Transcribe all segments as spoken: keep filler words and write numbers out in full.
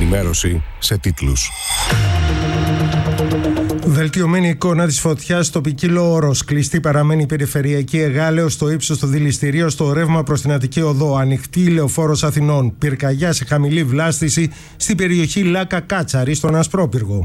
Ενημέρωση σε τίτλους. Βελτιωμένη εικόνα της φωτιάς στο ποικίλο όρος. Κλειστή παραμένει η περιφερειακή Εγάλεως στο ύψος του δηληστηρίου στο ρεύμα προς την Αττική Οδό. Ανοιχτή η Λεωφόρος Αθηνών. Πυρκαγιά σε χαμηλή βλάστηση στην περιοχή Λάκα Κάτσαρη στον Ασπρόπυργο.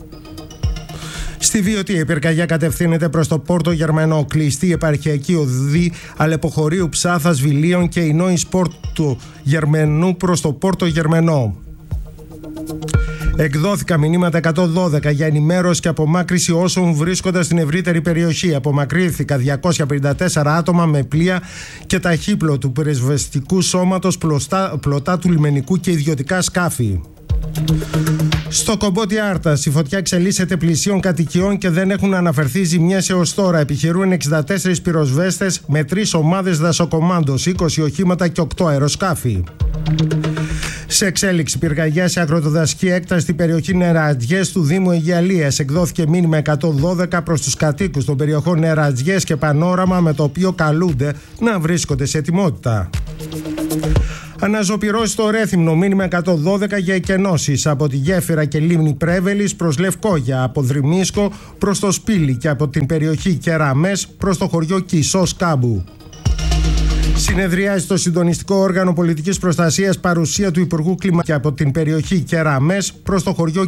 Στη Βιωτή η πυρκαγιά κατευθύνεται προς το Πόρτο Γερμανό. Κλειστή η επαρχιακή οδή Αλεποχωρίου Ψάθας Βιλίων και η Νόης Πόρτο Γερμανού προς το Πόρτο Γερμανό. Εκδόθηκαν μηνύματα εκατόν δώδεκα για ενημέρωση και απομάκρυση όσων βρίσκονται στην ευρύτερη περιοχή. Απομακρύνθηκαν διακόσια πενήντα τέσσερα άτομα με πλοία και ταχύπλο του πυροσβεστικού σώματος, πλωτά, πλωτά του λιμενικού και ιδιωτικά σκάφη. Στο Κομπότη Άρτας η φωτιά εξελίσσεται πλησίων κατοικιών και δεν έχουν αναφερθεί ζημιές έως τώρα. Επιχειρούν εξήντα τέσσερις πυροσβέστες με τρεις ομάδες δασοκομάντος, είκοσι οχήματα και οκτώ αεροσκάφη. Σε εξέλιξη πυρκαγιά σε αγροτοδασική έκταση στην περιοχή Νερατζιές του Δήμου Αιγιαλίας. Εκδόθηκε μήνυμα εκατόν δώδεκα προς τους κατοίκους των περιοχών Νερατζιές και Πανόραμα, με το οποίο καλούνται να βρίσκονται σε ετοιμότητα. Αναζωπυρώσει στο Ρέθυμνο, μήνυμα εκατόν δώδεκα για εκενώσεις από τη Γέφυρα και Λίμνη Πρέβελης προς Λευκόγια, από Δρυμίσκο προς το Σπήλι και από την περιοχή Κεραμές προς το χωριό Κισός Κάμπου. Συνεδριάζει το συντονιστικό όργανο πολιτικής προστασίας παρουσία του Υπουργού Κλίμα και από την περιοχή Κεραμές προς το χωριό